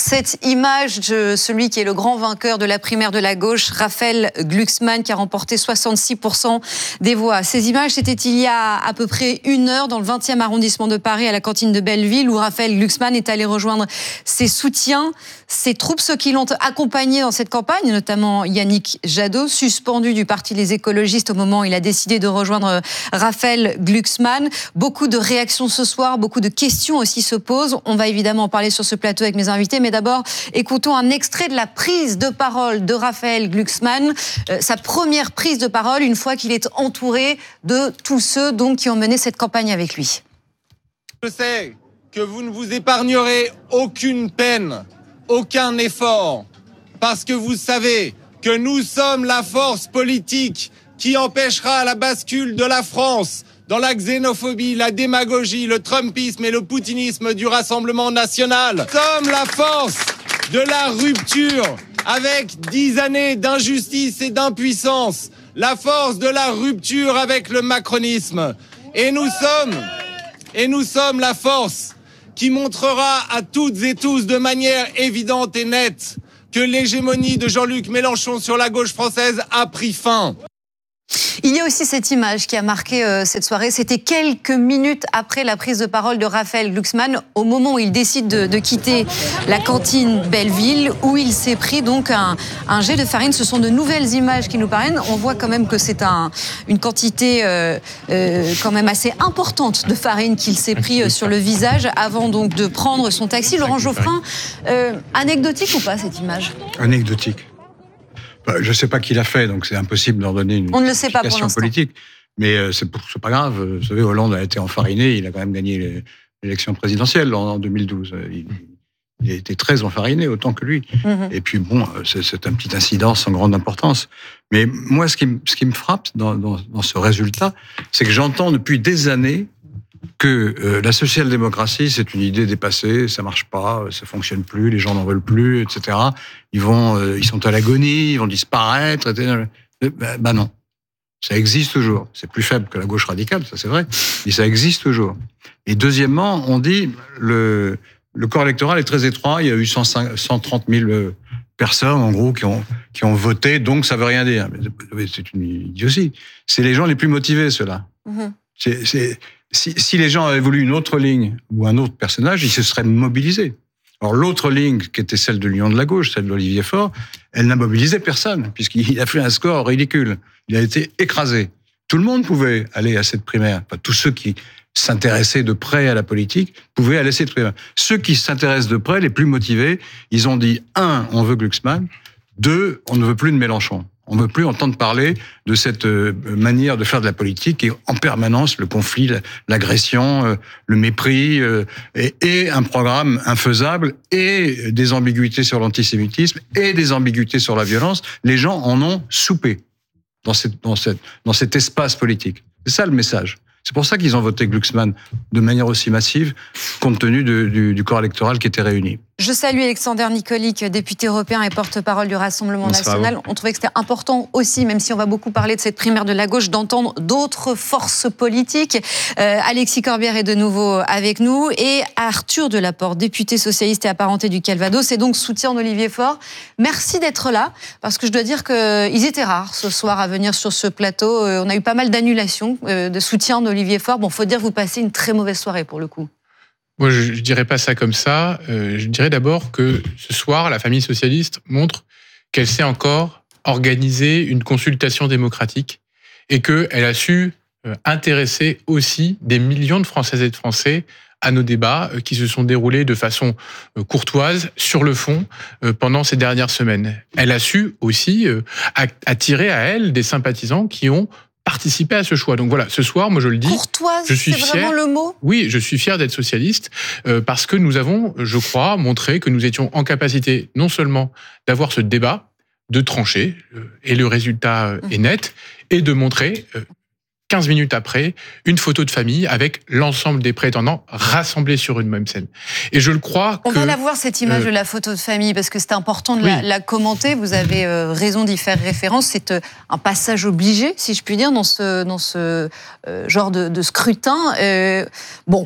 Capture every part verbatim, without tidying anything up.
cette image de celui qui est le grand vainqueur de la primaire de la gauche, Raphaël Glucksmann, qui a remporté soixante-six pour cent des voix. Ces images, c'était il y a à peu près une heure dans le vingtième arrondissement de Paris, à la cantine de Belleville, où Raphaël Glucksmann est allé rejoindre ses soutiens, ses troupes, ceux qui l'ont accompagné dans cette campagne, notamment Yannick Jadot, suspendu du Parti Les Écologistes au moment où il a décidé de rejoindre Raphaël Glucksmann. Beaucoup de réactions ce soir, beaucoup de questions aussi se posent. On va évidemment en parler sur ce plateau avec mes invités, mais d'abord, écoutons un extrait de la prise de parole de Raphaël Glucksmann, euh, sa première prise de parole une fois qu'il est entouré de tous ceux donc, qui ont mené cette campagne avec lui. Je sais que vous ne vous épargnerez aucune peine, aucun effort, parce que vous savez que nous sommes la force politique qui empêchera la bascule de la France dans la xénophobie, la démagogie, le trumpisme et le poutinisme du Rassemblement national. Nous sommes la force de la rupture avec dix années d'injustice et d'impuissance, la force de la rupture avec le macronisme. Et nous sommes, et nous sommes la force qui montrera à toutes et tous de manière évidente et nette que l'hégémonie de Jean-Luc Mélenchon sur la gauche française a pris fin. Il y a aussi cette image qui a marqué euh, cette soirée. C'était quelques minutes après la prise de parole de Raphaël Glucksmann, au moment où il décide de, de quitter la cantine Belleville, où il s'est pris donc un, un jet de farine. Ce sont de nouvelles images qui nous parviennent. On voit quand même que c'est un, une quantité euh, euh, quand même assez importante de farine qu'il s'est pris euh, sur le visage avant donc de prendre son taxi. Laurent Geoffrin, euh, anecdotique ou pas cette image ? Anecdotique. Je ne sais pas qui l'a fait, donc c'est impossible d'en donner une On ne le sait pas pour l'instant. Politique. Mais c'est, c'est pas grave. Vous savez, Hollande a été enfariné. Il a quand même gagné l'élection présidentielle en deux mille douze. Il, il a été très enfariné, autant que lui. Mm-hmm. Et puis bon, c'est, c'est un petit incident sans grande importance. Mais moi, ce qui, ce qui me frappe dans, dans, dans ce résultat, c'est que j'entends depuis des années que euh, la social-démocratie, c'est une idée dépassée, ça marche pas, ça fonctionne plus, les gens n'en veulent plus, et cetera. Ils vont, euh, ils sont à l'agonie, ils vont disparaître, et cetera. Ben, ben non, ça existe toujours. C'est plus faible que la gauche radicale, ça c'est vrai, mais ça existe toujours. Et deuxièmement, on dit le le corps électoral est très étroit. Il y a eu cent trente mille personnes en gros qui ont qui ont voté, donc ça veut rien dire. Mais c'est une idiotie. C'est les gens les plus motivés, ceux-là. Mmh. C'est, c'est Si, si les gens avaient voulu une autre ligne ou un autre personnage, ils se seraient mobilisés. Alors l'autre ligne, qui était celle de l'Union de la gauche, celle d'Olivier Faure, elle n'a mobilisé personne, puisqu'il a fait un score ridicule. Il a été écrasé. Tout le monde pouvait aller à cette primaire. Enfin, tous ceux qui s'intéressaient de près à la politique pouvaient aller à cette primaire. Ceux qui s'intéressent de près, les plus motivés, ils ont dit, un, on veut Glucksmann, deux, on ne veut plus de Mélenchon. On ne veut plus entendre parler de cette manière de faire de la politique et en permanence le conflit, l'agression, le mépris et, et un programme infaisable et des ambiguïtés sur l'antisémitisme et des ambiguïtés sur la violence. Les gens en ont soupé dans, cette, dans, cette, dans cet espace politique. C'est ça le message. C'est pour ça qu'ils ont voté Glucksmann de manière aussi massive, compte tenu de, du, du corps électoral qui était réuni. Je salue Alexander Nikolic, député européen et porte-parole du Rassemblement national. On trouvait que c'était important aussi, même si on va beaucoup parler de cette primaire de la gauche, d'entendre d'autres forces politiques. Euh, Alexis Corbière est de nouveau avec nous et Arthur Delaporte, député socialiste et apparenté du Calvados, et donc soutien d'Olivier Faure. Merci d'être là, parce que je dois dire qu'ils étaient rares ce soir à venir sur ce plateau. On a eu pas mal d'annulations de soutien d'Olivier Faure. Bon, faut dire que vous passez une très mauvaise soirée pour le coup. Moi, je ne dirais pas ça comme ça. Euh, je dirais d'abord que ce soir, la famille socialiste montre qu'elle sait encore organiser une consultation démocratique et qu'elle a su euh, intéresser aussi des millions de Françaises et de Français à nos débats euh, qui se sont déroulés de façon euh, courtoise, sur le fond, euh, pendant ces dernières semaines. Elle a su aussi euh, attirer à elle des sympathisants qui ont participer à ce choix. Donc voilà, ce soir, moi je le dis, courtoise, je suis c'est fier. Vraiment le mot. Oui, je suis fier d'être socialiste euh, parce que nous avons, je crois, montré que nous étions en capacité non seulement d'avoir ce débat, de trancher, euh, et le résultat euh, est net, et de montrer euh, quinze minutes après, une photo de famille avec l'ensemble des prétendants rassemblés sur une même scène. Et je le crois On que... va la voir, cette image euh, de la photo de famille, parce que c'est important de oui. la, la commenter. Vous avez euh, raison d'y faire référence. C'est euh, un passage obligé, si je puis dire, dans ce, dans ce euh, genre de, de scrutin. Euh, bon,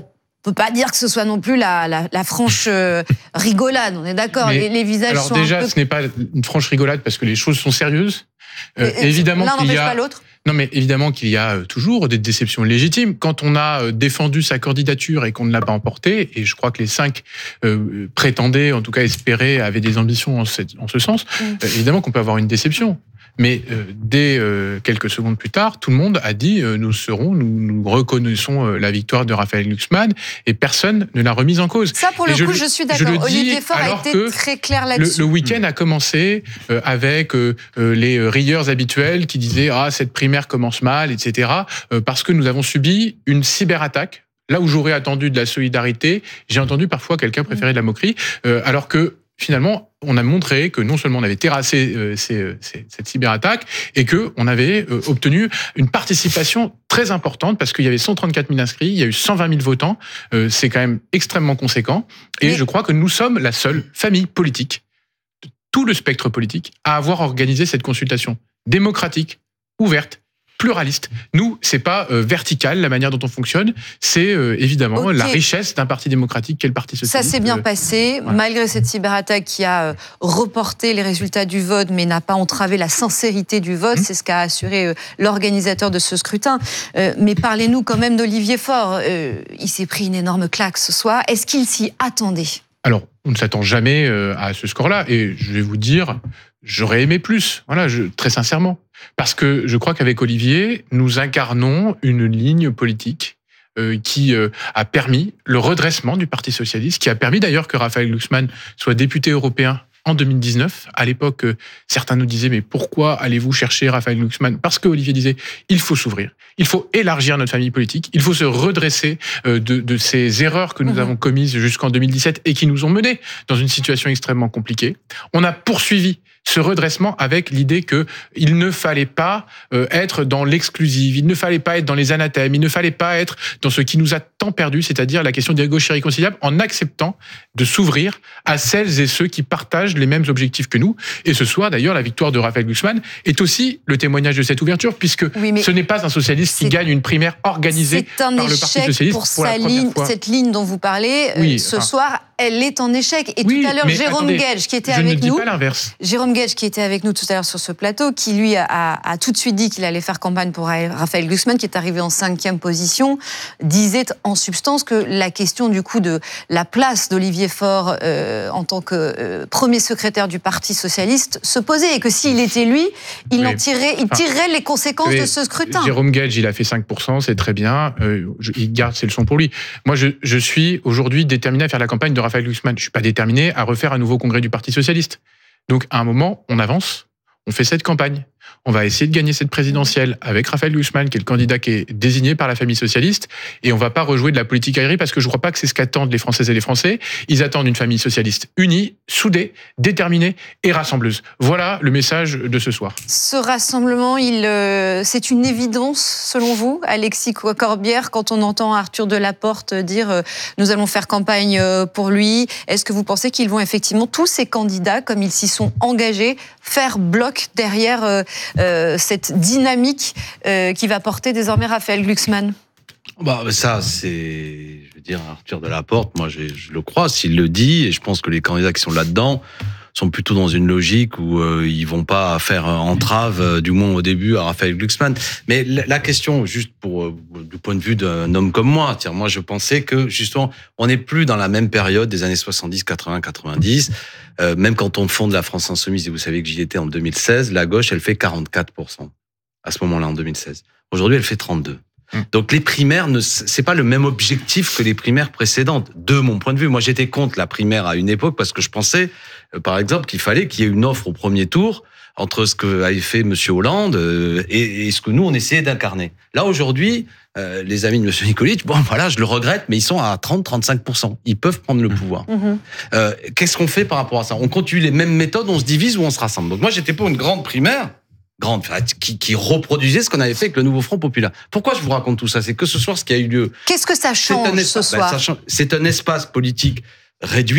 On peut pas dire que ce soit non plus la, la, la franche euh, rigolade, on est d'accord. Les, les visages alors sont déjà, un peu... ce n'est pas une franche rigolade parce que les choses sont sérieuses. Euh, et, évidemment l'un qu'il y n'empêche a... pas l'autre. Non, mais évidemment qu'il y a toujours des déceptions légitimes. Quand on a défendu sa candidature et qu'on ne l'a pas emportée, et je crois que les cinq euh, prétendaient, en tout cas espéraient, avaient des ambitions en, cette, en ce sens, mmh. euh, évidemment qu'on peut avoir une déception. Mais euh, dès euh, quelques secondes plus tard, tout le monde a dit euh, nous serons, nous, nous reconnaissons euh, la victoire de Raphaël Glucksmann et personne ne l'a remise en cause. Ça, pour le et coup, je, je suis d'accord. Je Olivier Faure a été très clair là-dessus. Le, le week-end a commencé euh, avec euh, les rieurs habituels qui disaient ah cette primaire commence mal, et cetera. Euh, parce que nous avons subi une cyberattaque. Là où j'aurais attendu de la solidarité, j'ai entendu parfois quelqu'un préférer de la moquerie, euh, alors que finalement, on a montré que non seulement on avait terrassé euh, ces, ces, cette cyberattaque, et qu'on avait euh, obtenu une participation très importante, parce qu'il y avait cent trente-quatre mille inscrits, il y a eu cent vingt mille votants, euh, c'est quand même extrêmement conséquent, et Mais... je crois que nous sommes la seule famille politique, de tout le spectre politique, à avoir organisé cette consultation démocratique, ouverte, pluraliste. Nous, c'est pas euh, vertical la manière dont on fonctionne, c'est euh, évidemment okay. la richesse d'un parti démocratique qu'est le Parti socialiste. Ça s'est bien euh, passé, voilà. Malgré cette cyberattaque qui a euh, reporté les résultats du vote, mais n'a pas entravé la sincérité du vote, mmh. c'est ce qu'a assuré euh, l'organisateur de ce scrutin. Euh, mais parlez-nous quand même d'Olivier Faure. Euh, il s'est pris une énorme claque ce soir. Est-ce qu'il s'y attendait ? Alors, on ne s'attend jamais euh, à ce score-là, et je vais vous dire, j'aurais aimé plus, voilà, je, très sincèrement. Parce que je crois qu'avec Olivier, nous incarnons une ligne politique euh, qui euh, a permis le redressement du Parti socialiste, qui a permis d'ailleurs que Raphaël Glucksmann soit député européen en deux mille dix-neuf. À l'époque, euh, certains nous disaient « Mais pourquoi allez-vous chercher Raphaël Glucksmann ?» Parce qu'Olivier disait « Il faut s'ouvrir, il faut élargir notre famille politique, il faut se redresser euh, de, de ces erreurs que nous mmh. avons commises jusqu'en deux mille dix-sept et qui nous ont menés dans une situation extrêmement compliquée. » On a poursuivi ce redressement avec l'idée que il ne fallait pas euh, être dans l'exclusive, il ne fallait pas être dans les anathèmes, il ne fallait pas être dans ce qui nous a tant perdu, c'est-à-dire la question des gauches irréconciliables, en acceptant de s'ouvrir à celles et ceux qui partagent les mêmes objectifs que nous. Et ce soir, d'ailleurs, la victoire de Raphaël Glucksmann est aussi le témoignage de cette ouverture, puisque oui, ce n'est pas un socialiste qui gagne une primaire organisée par le Parti socialiste pour, pour la première ligne, fois. Cette ligne dont vous parlez, oui, ce enfin, soir, elle est en échec. Et oui, tout à l'heure, Jérôme attendez, Guedj, qui était je avec ne dis nous, pas l'inverse. Jérôme Guedj, qui était avec nous tout à l'heure sur ce plateau, qui lui a, a, a tout de suite dit qu'il allait faire campagne pour Raphaël Glucksmann, qui est arrivé en cinquième position, disait en substance que la question du coup de la place d'Olivier Faure euh, en tant que euh, premier secrétaire du Parti socialiste se posait, et que s'il était lui, il oui. en tirerait, il tirerait enfin, les conséquences de ce scrutin. Jérôme Guedj, il a fait cinq pour cent, c'est très bien, euh, il garde ses leçons pour lui. Moi, je, je suis aujourd'hui déterminé à faire la campagne de Raphaël Glucksmann. Je suis pas déterminé à refaire un nouveau congrès du Parti socialiste. Donc, à un moment, on avance, on fait cette campagne. On va essayer de gagner cette présidentielle avec Raphaël Glucksmann, qui est le candidat qui est désigné par la famille socialiste. Et on ne va pas rejouer de la politique aérienne, parce que je ne crois pas que c'est ce qu'attendent les Françaises et les Français. Ils attendent une famille socialiste unie, soudée, déterminée et rassembleuse. Voilà le message de ce soir. Ce rassemblement, il, euh, c'est une évidence, selon vous, Alexis Corbière, quand on entend Arthur Delaporte dire euh, « nous allons faire campagne euh, pour lui ». Est-ce que vous pensez qu'ils vont effectivement, tous ces candidats, comme ils s'y sont engagés, faire bloc derrière euh, Euh, cette dynamique euh, qui va porter désormais Raphaël Glucksmann? Bah, ça, c'est, je veux dire, Arthur Delaporte, moi, je, je le crois, s'il le dit, et je pense que les candidats qui sont là-dedans sont plutôt dans une logique où euh, ils vont pas faire entrave, euh, du moins au début, à Raphaël Glucksmann. Mais la, la question, juste pour euh, du point de vue d'un homme comme moi, tiens, moi, je pensais que justement, on n'est plus dans la même période des années soixante-dix, quatre-vingts, quatre-vingt-dix. Euh, même quand on fonde la France insoumise, et vous savez que j'y étais en deux mille seize, la gauche, elle fait quarante-quatre pour cent à ce moment-là, en deux mille seize. Aujourd'hui, elle fait trente-deux. Donc les primaires, ne, c'est pas le même objectif que les primaires précédentes, de mon point de vue. Moi, j'étais contre la primaire à une époque parce que je pensais, euh, par exemple, qu'il fallait qu'il y ait une offre au premier tour entre ce que avait fait Monsieur Hollande euh, et, et ce que nous, on essayait d'incarner. Là, aujourd'hui, euh, les amis de Monsieur Nikolic, bon, voilà, je le regrette, mais ils sont à trente à trente-cinq pour cent. Ils peuvent prendre le pouvoir. Mmh. Euh, qu'est-ce qu'on fait par rapport à ça? On continue les mêmes méthodes, on se divise ou on se rassemble? Donc moi, j'étais pour une grande primaire, grande, qui, qui reproduisait ce qu'on avait fait avec le Nouveau Front Populaire. Pourquoi je vous raconte tout ça? C'est que ce soir, ce qui a eu lieu... Qu'est-ce que ça change espace, ce soir? ben, ça change, c'est un espace politique réduit,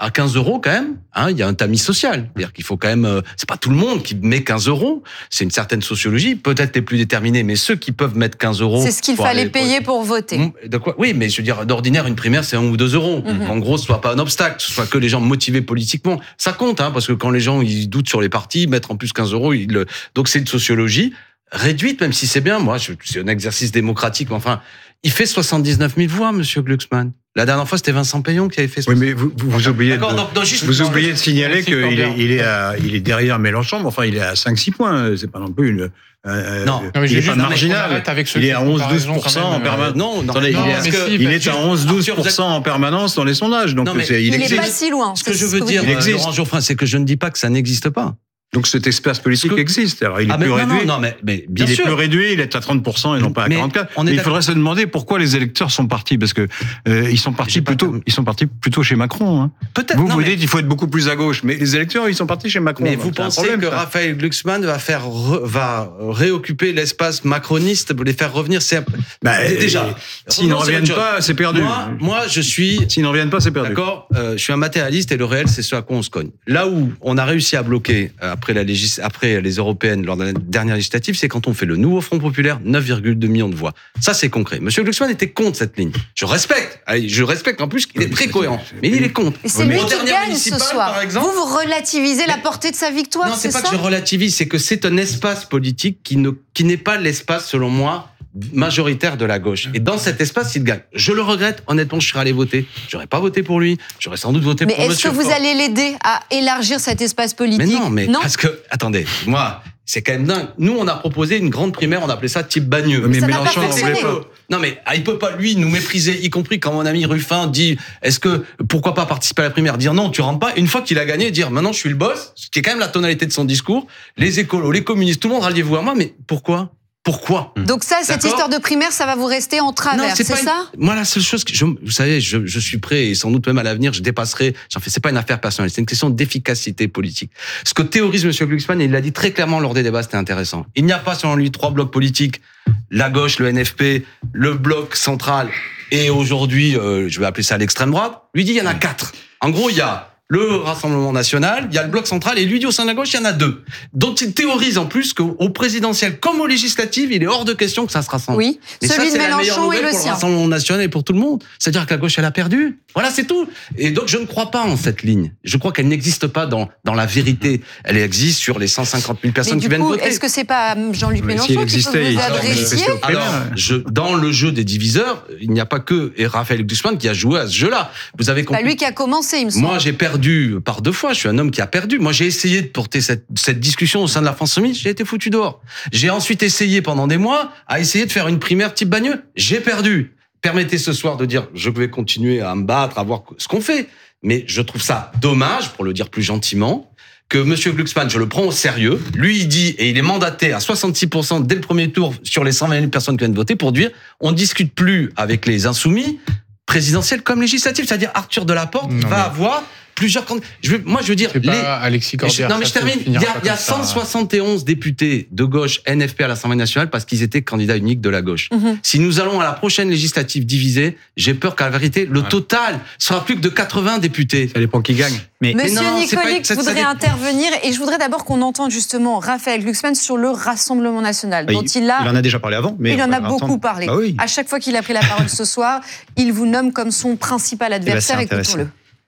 à quinze euros quand même, hein, il y a un tamis social. C'est-à-dire qu'il faut quand même, euh, c'est pas tout le monde qui met quinze euros. C'est une certaine sociologie, peut-être les plus déterminés, mais ceux qui peuvent mettre quinze euros. C'est ce qu'il fallait aller, payer pour, pour voter. De quoi? Oui, mais je veux dire, d'ordinaire, une primaire, c'est un ou deux euros. Mm-hmm. En gros, ce soit pas un obstacle, ce soit que les gens motivés politiquement. Ça compte, hein, parce que quand les gens, ils doutent sur les partis, mettre en plus quinze euros, ils le... donc c'est une sociologie réduite, même si c'est bien. Moi, c'est un exercice démocratique, mais enfin, il fait soixante-dix-neuf mille voix, monsieur Glucksmann. La dernière fois, c'était Vincent Payon qui avait fait ça. Oui, mais vous, vous, vous oubliez, de, non, non, vous oubliez de signaler qu'il est, il est, à, il est derrière Mélenchon, mais enfin, il est à cinq six points. C'est pas non plus une. Euh, non, non mais il est pas marginal. Il est à onze douze pour cent en permanence. Non, non, Attendez, non, il, est, si, il est à onze douze pour cent en permanence dans les sondages. Donc, non, il, il est pas si loin. Ce que je veux dire, Laurent Geoffrin, c'est que je ne dis pas que ça n'existe pas. Donc cet espace politique que... existe. Alors il est ah, plus non, réduit. Non, non, mais, mais bien il sûr. est plus réduit. Il est à trente pour cent et non pas à mais quarante-quatre. On est mais il faudrait se demander pourquoi les électeurs sont partis, parce que euh, ils sont partis plutôt, ils sont partis plutôt chez Macron. Hein. Peut-être. Vous non, vous mais... dites qu'il faut être beaucoup plus à gauche, mais les électeurs ils sont partis chez Macron. Mais vous pensez problème, que ça. Raphaël Glucksmann va faire re, va réoccuper l'espace macroniste pour les faire revenir? C'est bah, déjà. S'ils ne reviennent pas, c'est perdu. Moi, moi, je suis. S'ils ne reviennent pas, c'est perdu. D'accord. Euh, je suis un matérialiste et le réel, c'est ce à quoi on se cogne. Là où on a réussi à bloquer après la légis après les européennes lors de la dernière législative, c'est quand on fait le nouveau Front populaire, neuf virgule deux millions de voix. Ça, c'est concret. Monsieur Glucksmann était contre cette ligne. Je respecte. Je respecte en plus qu'il est très cohérent. Mais il est contre. Et c'est lui qui gagne ce soir. Exemple, vous, vous relativisez la portée de sa victoire, non, c'est ça? Non, c'est pas que je relativise, c'est que c'est un espace politique qui ne, qui n'est pas l'espace, selon moi, majoritaire de la gauche. Et dans cet espace, il gagne. Je le regrette. Honnêtement, je serais allé voter. J'aurais pas voté pour lui. J'aurais sans doute voté mais pour Monsieur Mais est-ce que vous Fort. allez l'aider à élargir cet espace politique? Mais non, mais non parce que, attendez, moi, c'est quand même dingue. Nous, on a proposé une grande primaire, on appelait ça type Bagneux. Mais, mais Mélenchon, on voulait pas. Non, mais il peut pas, lui, nous mépriser, y compris quand mon ami Ruffin dit, est-ce que, pourquoi pas participer à la primaire? Dire non, tu rentres pas. Une fois qu'il a gagné, dire maintenant, je suis le boss, ce qui est quand même la tonalité de son discours. Les écolos, les communistes, tout le monde ralliez-vous à moi, mais pourquoi? Pourquoi? Donc ça, cette histoire de primaire, ça va vous rester en travers, non, c'est, c'est ça une... Moi, la seule chose que je, vous savez, je, je suis prêt et sans doute même à l'avenir, je dépasserai. J'en fais, c'est pas une affaire personnelle, c'est une question d'efficacité politique. Ce que théorise M. Glucksmann, et il l'a dit très clairement lors des débats, c'était intéressant. Il n'y a pas, selon lui, trois blocs politiques: la gauche, le N F P, le bloc central, et aujourd'hui, euh, je vais appeler ça l'extrême droite. Lui dit, il y en a quatre. En gros, il y a le Rassemblement national, il y a le bloc central, et lui dit au sein de la gauche, il y en a deux. Donc il théorise en plus qu'au présidentiel comme aux législatives, il est hors de question que ça se rassemble. Oui, et celui ça, de Mélenchon et le pour sien. Le Rassemblement national et pour tout le monde. C'est-à-dire que la gauche, elle a perdu. Voilà, c'est tout. Et donc je ne crois pas en cette ligne. Je crois qu'elle n'existe pas dans dans la vérité. Elle existe sur les cent cinquante mille personnes Mais qui viennent coup, voter. Est-ce que c'est pas Jean-Luc Mélenchon qui peut vous adresser? Alors, je, dans le jeu des diviseurs, il n'y a pas que et Raphaël Glucksmann qui a joué à ce jeu-là. Vous avez compris. Pas lui qui a commencé, il me semble. Moi, j'ai perdu par deux fois. Je suis un homme qui a perdu. Moi, j'ai essayé de porter cette, cette discussion au sein de la France Insoumise. J'ai été foutu dehors. J'ai ensuite essayé pendant des mois à essayer de faire une primaire type Bagneux. J'ai perdu. Permettez ce soir de dire, je vais continuer à me battre, à voir ce qu'on fait. Mais je trouve ça dommage, pour le dire plus gentiment, que M. Glucksmann, je le prends au sérieux. Lui, il dit, et il est mandaté à soixante-six pour cent dès le premier tour sur les cent vingt mille personnes qui viennent voter pour dire, on ne discute plus avec les insoumis, présidentielles comme législatives. C'est-à-dire Arthur Delaporte non, va mais... avoir plusieurs candidats. Je veux, moi, je veux dire, c'est les... pas Alexis Corbière. Non, mais je termine. Il y a, il y a cent soixante et onze députés de gauche N F P à l'Assemblée nationale parce qu'ils étaient candidats uniques de la gauche. Mm-hmm. Si nous allons à la prochaine législative divisée, j'ai peur qu'à la vérité, le ouais. total sera plus que de quatre-vingts députés. Ça dépend qui gagne. Mais Monsieur mais non, Nicolic pas, voudrait ça, ça intervenir et je voudrais d'abord qu'on entende justement Raphaël Glucksmann sur le Rassemblement national, dont il, il a. Il en a déjà parlé avant, mais il en a beaucoup entendre. parlé. Bah oui. À chaque fois qu'il a pris la parole ce soir, il vous nomme comme son principal adversaire. Eh ben, écoutons-le.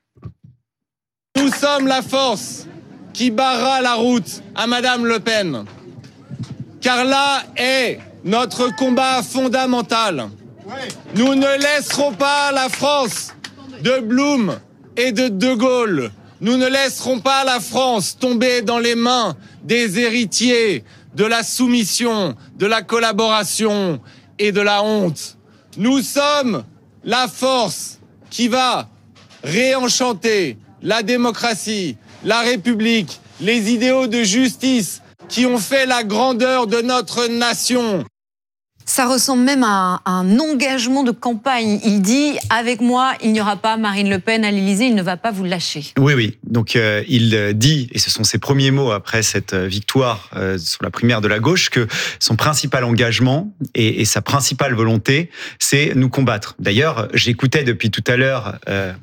Nous sommes la force qui barrera la route à Madame Le Pen. Car là est notre combat fondamental. Nous ne laisserons pas la France de Blum et de De Gaulle. Nous ne laisserons pas la France tomber dans les mains des héritiers de la soumission, de la collaboration et de la honte. Nous sommes la force qui va réenchanter la démocratie, la République, les idéaux de justice qui ont fait la grandeur de notre nation. Ça ressemble même à un, à un engagement de campagne. Il dit « Avec moi, il n'y aura pas Marine Le Pen à l'Élysée, il ne va pas vous lâcher ». Oui, oui. Donc euh, il dit, et ce sont ses premiers mots après cette victoire euh, sur la primaire de la gauche, que son principal engagement et, et sa principale volonté, c'est nous combattre. D'ailleurs, j'écoutais depuis tout à l'heure euh,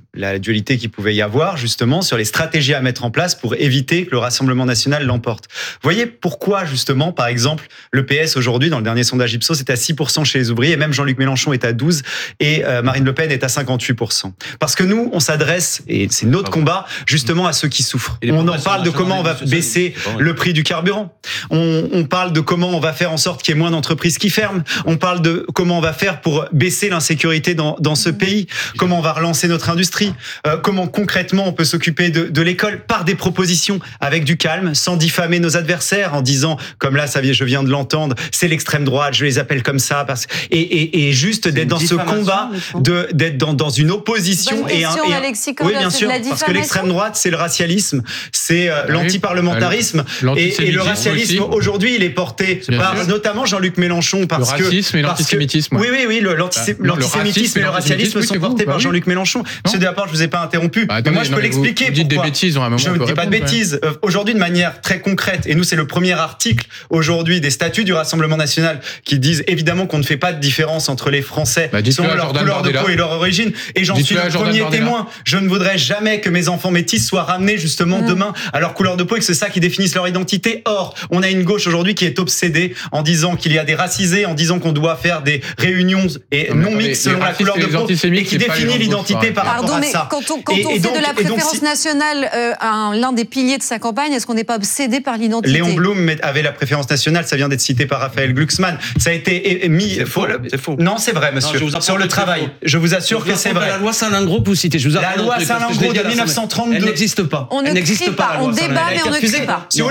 la dualité qu'il pouvait y avoir justement sur les stratégies à mettre en place pour éviter que le Rassemblement national l'emporte. Vous voyez pourquoi justement, par exemple, le P S aujourd'hui, dans le dernier sondage Ipsos, est à six pour cent chez les ouvriers, et même Jean-Luc Mélenchon est à douze pour cent et euh, Marine Le Pen est à cinquante-huit pour cent. Parce que nous, on s'adresse, et c'est notre combat, justement à ceux qui souffrent. On en parle de comment on va baisser le prix du carburant. On, on parle de comment on va faire en sorte qu'il y ait moins d'entreprises qui ferment. On parle de comment on va faire pour baisser l'insécurité dans, dans ce pays. Comment on va relancer notre industrie. Euh, comment concrètement on peut s'occuper de, de l'école par des propositions avec du calme, sans diffamer nos adversaires en disant, comme là, ça, je viens de l'entendre, c'est l'extrême droite, je les appelle comme ça. Parce, et, et, et juste d'être dans ce combat, de, d'être dans, dans une opposition. Bonne et question, un, et un, Alexis oui, bien sûr, parce que l'extrême droite, c'est le racialisme, c'est euh, oui, l'antiparlementarisme. Et, et le racialisme, aussi. Aujourd'hui, il est porté bien par sûr. Notamment Jean-Luc Mélenchon. Parce le racisme que, et l'antisémitisme. Oui, oui, oui, le, l'antisémitisme, bah, l'antisémitisme et le racialisme sont portés par Jean-Luc Mélenchon. Monsieur Delaport, je vous ai pas interrompu. Bah, mais moi, je peux l'expliquer. Vous dites des bêtises, à un moment. Je ne dis pas de bêtises. Aujourd'hui, de manière très concrète, et nous, c'est le premier article aujourd'hui des statuts du Rassemblement national qui disent évidemment qu'on ne fait pas de différence entre les Français selon leur couleur de peau et leur origine. Et j'en suis le premier témoin. Je ne voudrais jamais que mes enfants métis soient ramenés justement demain à leur couleur de peau et que c'est ça qui définisse leur identité. Or, on a une gauche aujourd'hui qui est obsédée en disant qu'il y a des racisés, en disant qu'on doit faire des réunions et non, non mixtes selon la couleur de peau et qui définit l'identité par rapport à ça. Quand on, quand et, on et fait donc, de la préférence donc, nationale euh, un, l'un des piliers de sa campagne, est-ce qu'on n'est pas obsédé par l'identité? Léon Blum avait la préférence nationale, ça vient d'être cité par Raphaël Glucksmann. Ça a été mis. C'est faux. C'est faux. Non, c'est vrai, monsieur. Non, sur le travail, je vous assure que c'est vrai. La loi Salingro, vous citez. Je vous la loi Salingro de mille neuf cent trente-deux. Elle n'existe pas. On ne crie pas. On débat, mais on ne crie pas.